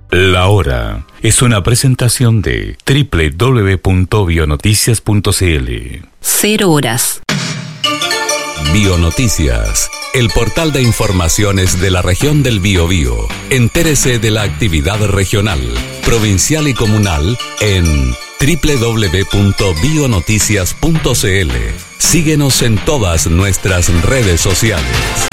La Hora es una presentación de www.bionoticias.cl. 0 horas. Bionoticias, el portal de informaciones de la región del Biobío. Entérese de la actividad regional, provincial y comunal en www.bionoticias.cl. Síguenos en todas nuestras redes sociales.